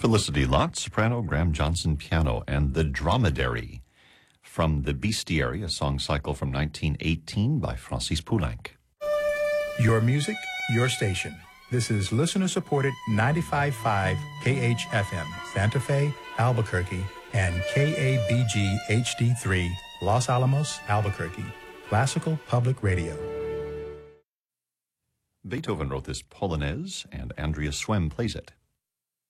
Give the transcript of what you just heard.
Felicity Lott, soprano, Graham Johnson, piano, and The Dromedary from The Bestiary, a song cycle from 1918 by Francis Poulenc. Your music, your station. This is listener-supported 95.5 KHFM, Santa Fe, Albuquerque, and KABG HD3, Los Alamos, Albuquerque. Classical Public Radio. Beethoven wrote this Polonaise, and Andrea Swem plays it.